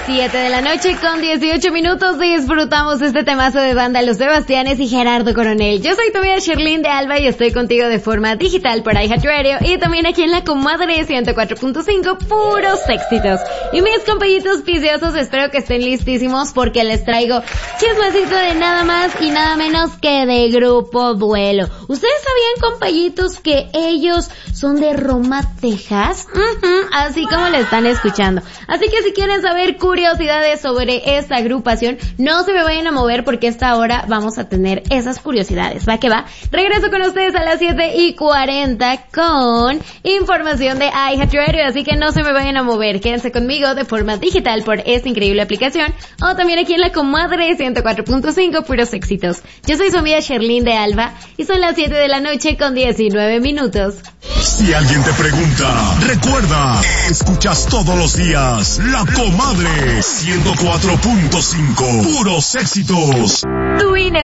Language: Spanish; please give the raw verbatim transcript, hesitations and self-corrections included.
siete de la noche con dieciocho minutos disfrutamos este temazo de banda Los Sebastianes y Gerardo Coronel. Yo soy tu amiga Sherlyn de Alba y estoy contigo de forma digital por iHeartRadio y también aquí en la Comadre ciento cuatro punto cinco, puros éxitos. Y mis compañitos viciosos, espero que estén listísimos porque les traigo chismecito de nada más y nada menos que de Grupo Duelo. ¿Ustedes sabían, compañitos, que ellos son de Roma, Texas? Uh-huh, así como le están escuchando. Así que si quieren saber curiosidades sobre esta agrupación, no se me vayan a mover porque a esta hora vamos a tener esas curiosidades. Va que va. Regreso con ustedes a las siete y cuarenta con información de iHeartRadio, así que no se me vayan a mover. Quédense conmigo de forma digital por esta increíble aplicación o también aquí en la Comadre ciento cuatro punto cinco, puros éxitos. Yo soy su amiga Sherlyn de Alba y son las siete de la noche con diecinueve minutos. Si alguien te pregunta, recuerda, escuchas todos los días La Comadre ciento cuatro punto cinco, puros éxitos. Tu I N E